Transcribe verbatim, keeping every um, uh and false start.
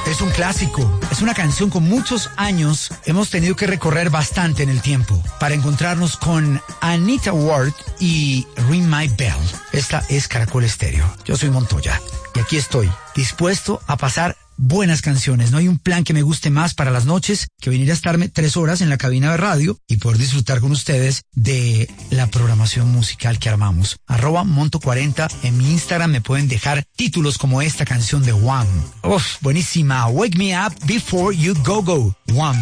Es un clásico, es una canción con muchos años. Hemos tenido que recorrer bastante en el tiempo para encontrarnos con Anita Ward y Ring My Bell. Esta es Caracol Estéreo. Yo soy Montoya y aquí estoy, dispuesto a pasar buenas canciones. No hay un plan que me guste más para las noches que venir a estarme tres horas en la cabina de radio y poder disfrutar con ustedes de la programación musical que armamos. Arroba Monto cuarenta en mi Instagram me pueden dejar títulos como esta canción de Wham. Uf, buenísima. Wake Me Up Before You Go Go. Wham.